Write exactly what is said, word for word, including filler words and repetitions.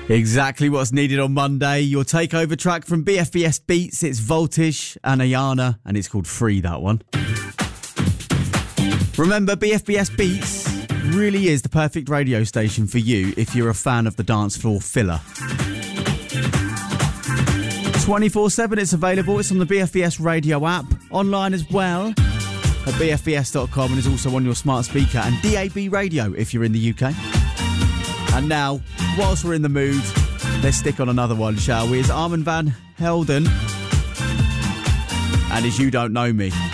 Exactly what's needed on Monday. Your takeover track from B F B S Beats. It's Voltage and Ayana, and it's called Free, that one. Remember, B F B S Beats really is the perfect radio station for you if you're a fan of the dance floor filler. twenty-four seven it's available. It's on the B F B S radio app, online as well at b f b s dot com, and is also on your smart speaker and D A B radio if you're in the U K. And now, whilst we're in the mood, let's stick on another one, shall we? It's Armand van Helden and As You Don't Know Me.